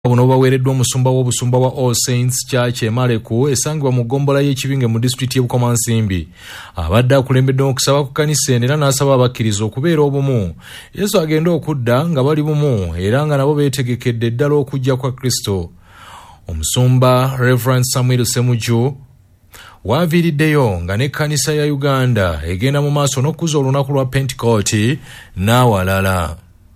Buno bawereddwa omusumba w'obusumba wa All Saints Church Maleku esangibwa mu gombola y'ekibinge mu district y'e Bukomansimbi. Abadde akulembedde okusaba ku kanisa era n'asaba abakkiriza okubeera obumu. Yesu agenda okudda nga bali bumu era nga nabo beetegekedde ddala okujja kwa Kristo. Omusumba Reverend Samuel Semuju waaviiriddeyo nga n'ekkanisa ya Uganda egenda mu maaso n'okuzza olunaku lwa Pentecost n'awalala.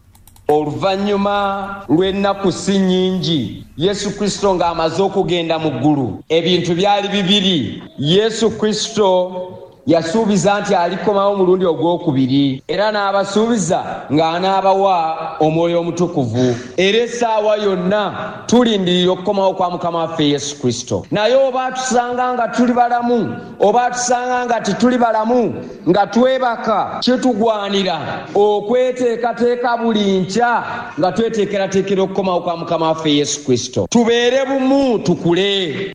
Oluvannyuma lw'ennaku si nnyingi Yesu Kristo ng'amaze okugenda mu ggulu, ebintu byali bibiri. Yesu Kristo yasuubiza nti alikomawo omulundi ogwokubiri era n'abasuubiza ng'anaabawa omwoyo omutukuvu, era essaawa yonna tulindirira okukomawo kwa Mukama waffe Yesu Kristo. Naye oba tusanga nga tuli balamu oba tusanga nga tituli balamu nga twebaka, kitugwanira okweteekateeka buli nkya nga tweteekerateekera okukomawo kwa Mukama waffe Yesu Kristo. Tubeere bumu, tukule.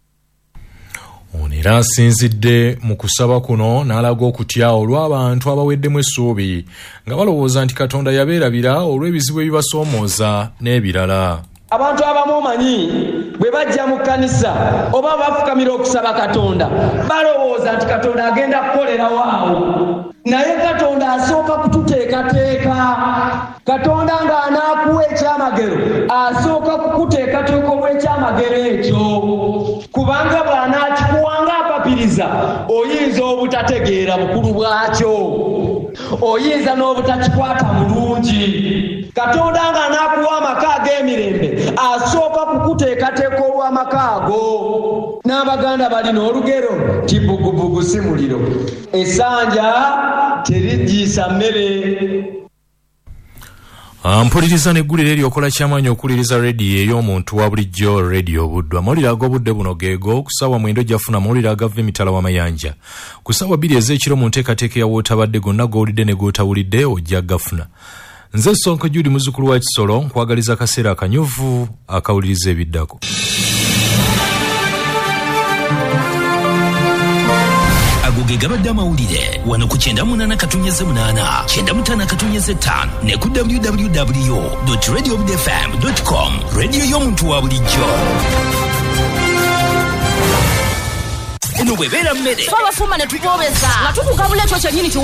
Onera asinzidde mu kusaba kuno n'alaga okutya olw'abantu abaweddemu essuubi nga balowooza nti Katonda yabeerabira olw'ebizibu ebibasoomooza n'ebirala. Abantu abamu omanyi bwe bajja mu kkanisa oba bafukamira okusaba Katonda balowooza nti Katonda agenda kukolerawo awo, naye Katonda asooka kututeekateeka. Katonda ng'anaakuwa ekyamagero asooka kukuteekateeka olw'ekyamagero ekyo, kubanga bw'anaakikuwanga apapiriza oyinza obutategeera bukulu bwakyo, oyinza n'obutakikwata bulungi. Katonda ng'anaakuwa amaka ag'emirembe asooka kukuteekateeka olw'amaka ago. N'Abaganda balina olugero ti bugubugu si muliro, essanja terigiisa mmere. Mpuliriza n'eggulire eryokola ky'amaanyi okuwuliriza rediyo ey'omuntu wa bulijjo rediyo Buddwa. Amawulire ag'obudde buno geego ku ssaawa 9 gyafuna amawulire agava emitala w'amayanja. Ku ssaawa 2 ez'ekiro mu nteekateeka ya wootabadde gonna g'owulidde ne g'otawulidde ojja gafuna. Nze Sonko Judy muzzukulu wa Kisolo nkwagaliza akaseera akanyuvu akawuliriza ebiddako. Agoge gabadde amawulire wano ku 98.8 95.5 ne ku www.radiobudfm.com, radio y'omuntu wa bulijjo. Eno bwebeera mmere twabafuma ne tubobeza nga tukugabula ekyo kyennyini